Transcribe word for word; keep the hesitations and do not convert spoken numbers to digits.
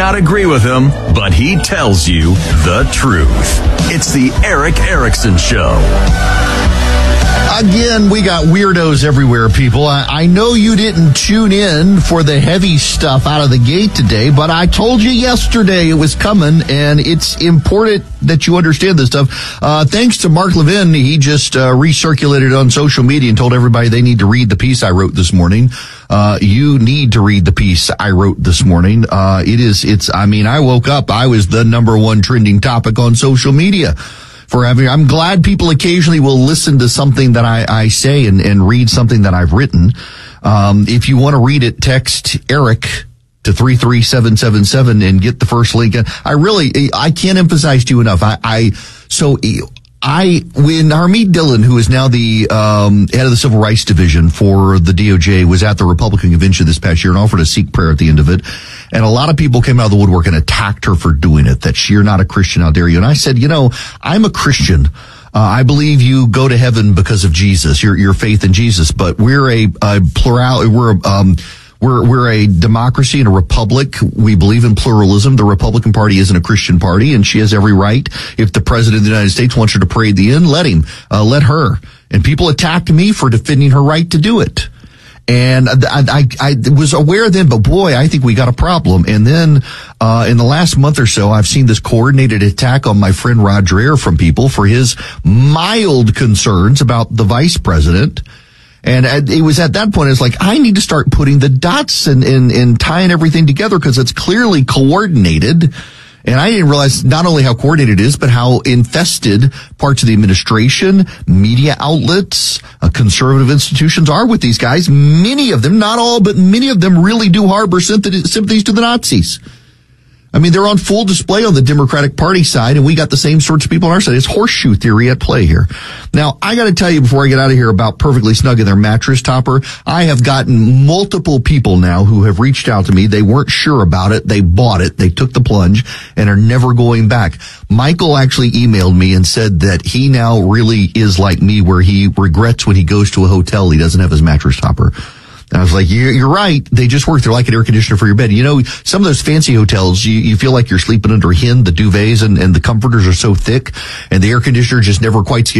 not agree with him, but he tells you the truth. It's the Erick Erickson Show. Again, we got weirdos everywhere, people. I, I know you didn't tune in for the heavy stuff out of the gate today, but I told you yesterday it was coming, and it's important that you understand this stuff. Uh, thanks to Mark Levin, he just uh, recirculated on social media and told everybody they need to read the piece I wrote this morning. Uh, you need to read the piece I wrote this morning. Uh, it is, it's, I mean, I woke up, I was the number one trending topic on social media. For having, I'm glad people occasionally will listen to something that I, I say and, and read something that I've written. Um, if you want to read it, text Eric to three three seven seven seven and get the first link. I really, I can't emphasize to you enough. I, I, so I, when Harmeet Dillon, who is now the, um, head of the Civil Rights Division for the D O J, was at the Republican convention this past year and offered a Sikh prayer at the end of it. And a lot of people came out of the woodwork and attacked her for doing it, that you're not a Christian, how dare you? And I said, you know, I'm a Christian. Uh, I believe you go to heaven because of Jesus, your, your faith in Jesus, but we're a, a plural, we're, um, we're, we're a democracy and a republic. We believe in pluralism. The Republican Party isn't a Christian party, and she has every right. If the President of the United States wants her to pray at the end, let him, uh, let her. And people attacked me for defending her right to do it. And I, I, I was aware then, but boy, I think we got a problem. And then, uh, in the last month or so, I've seen this coordinated attack on my friend Rod Dreher from people for his mild concerns about the vice president. And it was at that point, it's like, I need to start putting the dots and, and, and tying everything together because it's clearly coordinated. And I didn't realize not only how coordinated it is, but how infested parts of the administration, media outlets, uh, conservative institutions are with these guys. Many of them, not all, but many of them really do harbor sympathies to the Nazis. I mean, they're on full display on the Democratic Party side, and we got the same sorts of people on our side. It's horseshoe theory at play here. Now, I got to tell you before I get out of here about Perfectly Snug and their mattress topper. I have gotten multiple people now who have reached out to me. They weren't sure about it. They bought it. They took the plunge and are never going back. Michael actually emailed me and said that he now really is like me, where he regrets when he goes to a hotel he doesn't have his mattress topper. And I was like, you're, you're right. They just work. They're like an air conditioner for your bed. You know, some of those fancy hotels, you, you feel like you're sleeping under a hin. The duvets and, and the comforters are so thick, and the air conditioner just never quite